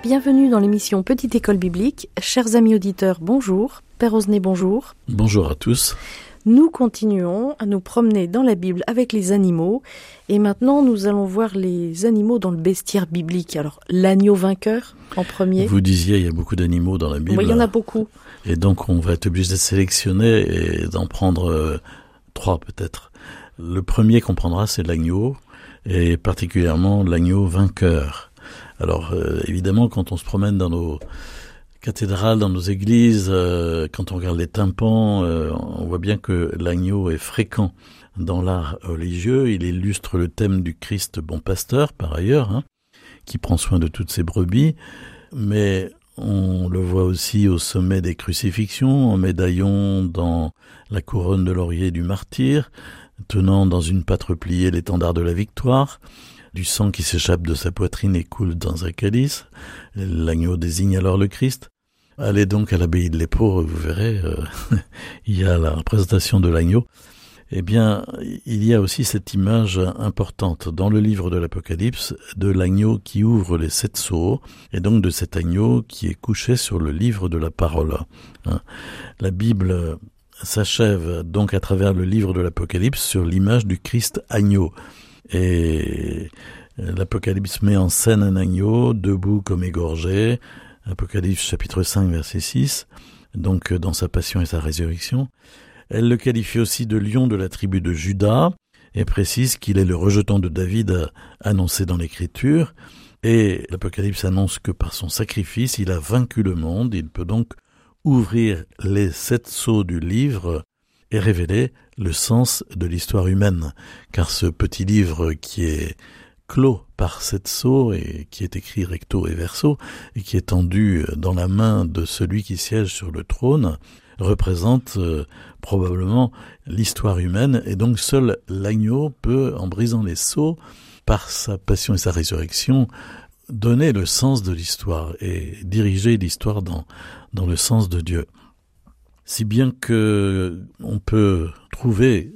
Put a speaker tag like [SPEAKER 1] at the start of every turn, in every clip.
[SPEAKER 1] Bienvenue dans l'émission Petite École Biblique. Chers amis auditeurs, bonjour. Père Osné, bonjour.
[SPEAKER 2] Bonjour à tous.
[SPEAKER 1] Nous continuons à nous promener dans la Bible avec les animaux. Et maintenant, nous allons voir les animaux dans le bestiaire biblique. Alors, l'agneau vainqueur en premier.
[SPEAKER 2] Vous disiez, il y a beaucoup d'animaux dans la Bible.
[SPEAKER 1] Oui, il y en a beaucoup.
[SPEAKER 2] Et donc, on va être obligé de sélectionner et d'en prendre 3 peut-être. Le premier qu'on prendra, c'est l'agneau, et particulièrement l'agneau vainqueur. Alors, évidemment, quand on se promène dans nos cathédrales, dans nos églises, quand on regarde les tympans, on voit bien que l'agneau est fréquent dans l'art religieux. Il illustre le thème du Christ bon pasteur, par ailleurs, qui prend soin de toutes ses brebis. Mais on le voit aussi au sommet des crucifixions, en médaillon dans la couronne de laurier du martyr, tenant dans une patte repliée l'étendard de la victoire. Du sang qui s'échappe de sa poitrine et coule dans un calice. L'agneau désigne alors le Christ. Allez donc à l'abbaye de l'Épau, vous verrez, il y a la représentation de l'agneau. Eh bien, il y a aussi cette image importante dans le livre de l'Apocalypse de l'agneau qui ouvre les 7 sceaux, et donc de cet agneau qui est couché sur le livre de la parole. La Bible s'achève donc à travers le livre de l'Apocalypse sur l'image du Christ agneau. Et l'Apocalypse met en scène un agneau debout comme égorgé, Apocalypse chapitre 5 verset 6, donc dans sa passion et sa résurrection. Elle le qualifie aussi de lion de la tribu de Juda et précise qu'il est le rejeton de David annoncé dans l'Écriture. Et l'Apocalypse annonce que par son sacrifice, il a vaincu le monde. Il peut donc ouvrir les 7 sceaux du livre et révéler le sens de l'histoire humaine. Car ce petit livre qui est clos par 7 sceaux et qui est écrit recto et verso et qui est tendu dans la main de celui qui siège sur le trône représente probablement l'histoire humaine, et donc seul l'agneau peut, en brisant les sceaux, par sa passion et sa résurrection, donner le sens de l'histoire et diriger l'histoire dans le sens de Dieu. Si bien que on peut trouver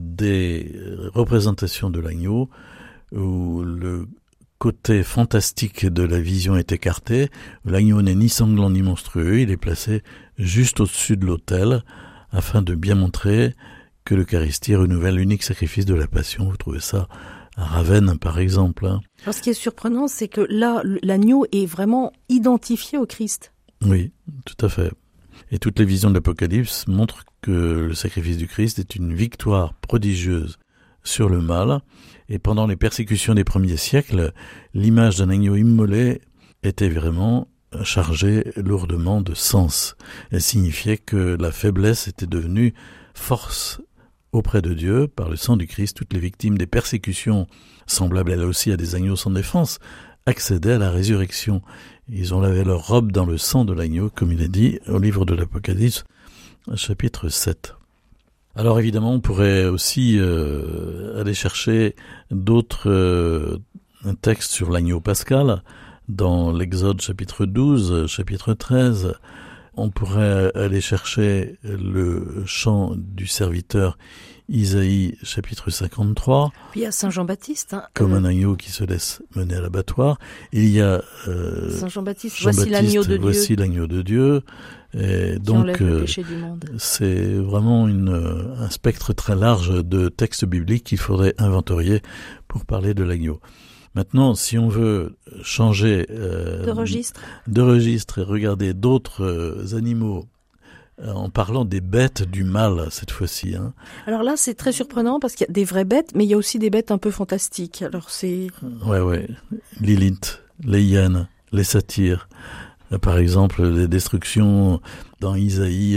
[SPEAKER 2] des représentations de l'agneau où le côté fantastique de la vision est écarté, l'agneau n'est ni sanglant ni monstrueux, il est placé juste au-dessus de l'autel afin de bien montrer que l'Eucharistie renouvelle l'unique sacrifice de la passion. Vous trouvez ça à Ravenne, par exemple.
[SPEAKER 1] Alors, ce qui est surprenant, c'est que là, l'agneau est vraiment identifié au Christ.
[SPEAKER 2] Oui, tout à fait. Et toutes les visions de l'Apocalypse montrent que le sacrifice du Christ est une victoire prodigieuse sur le mal. Et pendant les persécutions des premiers siècles, l'image d'un agneau immolé était vraiment chargée lourdement de sens. Elle signifiait que la faiblesse était devenue force auprès de Dieu par le sang du Christ. Toutes les victimes des persécutions, semblables elles aussi à des agneaux sans défense, accédaient à la résurrection. Ils ont lavé leur robe dans le sang de l'agneau, comme il est dit au livre de l'Apocalypse, chapitre 7. Alors évidemment, on pourrait aussi aller chercher d'autres textes sur l'agneau pascal, dans l'Exode chapitre 12, chapitre 13. On pourrait aller chercher le chant du serviteur Isaïe chapitre 53.
[SPEAKER 1] Puis il y a Saint Jean-Baptiste.
[SPEAKER 2] Comme un agneau qui se laisse mener à l'abattoir. Il y a
[SPEAKER 1] Saint Jean-Baptiste, voici l'agneau de Dieu.
[SPEAKER 2] Voici l'agneau de Dieu. Et
[SPEAKER 1] qui
[SPEAKER 2] donc,
[SPEAKER 1] enlève le péché du monde.
[SPEAKER 2] C'est vraiment un spectre très large de textes bibliques qu'il faudrait inventorier pour parler de l'agneau. Maintenant, si on veut changer de registre et regarder d'autres animaux, en parlant des bêtes du mal cette fois-ci.
[SPEAKER 1] Alors là, c'est très surprenant parce qu'il y a des vraies bêtes, mais il y a aussi des bêtes un peu fantastiques. Alors c'est...
[SPEAKER 2] Ouais. Lilith, les hyènes, les satyres. Par exemple, les destructions dans Isaïe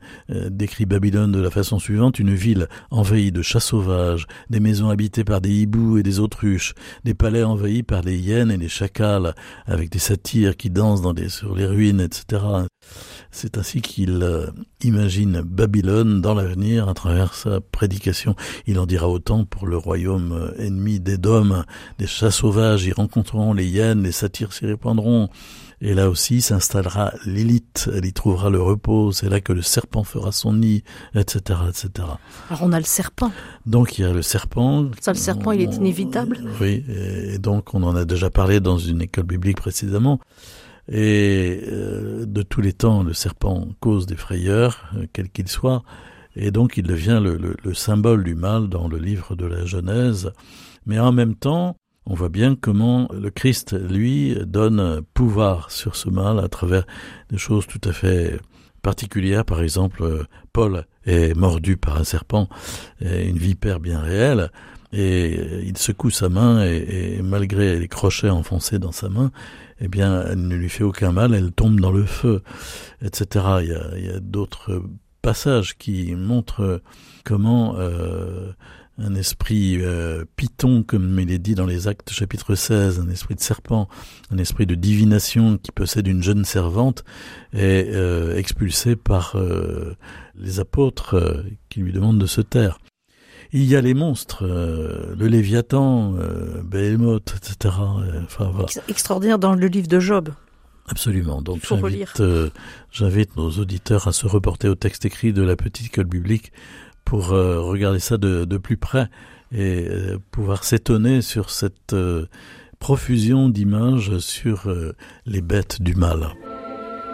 [SPEAKER 2] décrit Babylone de la façon suivante: une ville envahie de chats sauvages, des maisons habitées par des hiboux et des autruches, des palais envahis par les hyènes et les chacals, avec des satyres qui dansent sur les ruines, etc. C'est ainsi qu'il imagine Babylone dans l'avenir à travers sa prédication. Il en dira autant pour le royaume ennemi d'Édom. Des chats sauvages y rencontreront les hyènes, les satyres s'y répandront. Et là aussi s'installera Lilith, elle y trouvera le repos, c'est là que le serpent fera son nid, etc., etc.
[SPEAKER 1] Alors on a le serpent.
[SPEAKER 2] Donc il y a le serpent.
[SPEAKER 1] Ça, le serpent, il est inévitable.
[SPEAKER 2] Oui, et donc on en a déjà parlé dans une école biblique précisément. Et de tous les temps, le serpent cause des frayeurs, quel qu'il soit, et donc il devient le symbole du mal dans le livre de la Genèse. Mais en même temps, on voit bien comment le Christ, lui, donne pouvoir sur ce mal à travers des choses tout à fait particulières. Par exemple, Paul est mordu par un serpent, une vipère bien réelle, et il secoue sa main, et malgré les crochets enfoncés dans sa main, eh bien, elle ne lui fait aucun mal, elle tombe dans le feu, etc. Il y a d'autres passages qui montrent comment un esprit python, comme il est dit dans les Actes chapitre 16, un esprit de serpent, un esprit de divination qui possède une jeune servante, est expulsé par les apôtres qui lui demandent de se taire. Il y a les monstres, le Léviathan, Behemoth, etc. Enfin, voilà.
[SPEAKER 1] Extraordinaire dans le livre de Job.
[SPEAKER 2] Absolument. Donc j'invite nos auditeurs à se reporter au texte écrit de la petite école biblique pour regarder ça de plus près et pouvoir s'étonner sur cette profusion d'images sur les bêtes du mal.